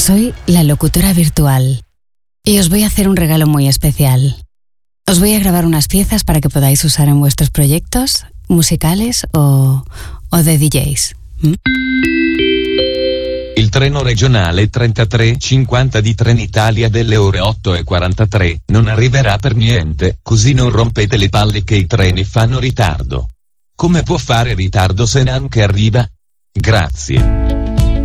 Soy la locutora virtual y os voy a hacer un regalo muy especial. Os voy a grabar unas piezas para que podáis usar en vuestros proyectos musicales o de DJs. Il treno regionale 3350 di Trenitalia delle ore 8:43 non arriverà per niente, così non rompete le palle che i treni fanno ritardo. Come può fare ritardo se neanche arriva? Grazie.